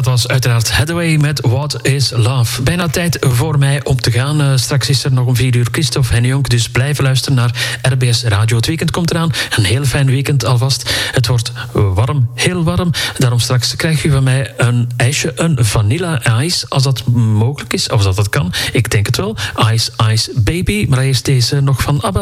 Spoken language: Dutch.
dat was uiteraard Hathaway met What is Love. Bijna tijd voor mij om te gaan. Straks is er nog om 4 uur Christophe Henjonk, dus blijven luisteren naar RBS Radio. Het weekend komt eraan. Een heel fijn weekend alvast. Het wordt warm, heel warm. Daarom straks krijg je van mij een ijsje, een vanilla ice, als dat mogelijk is, of als dat kan. Ik denk het wel. Ice Ice Baby. Maar eerst deze nog van ABBA.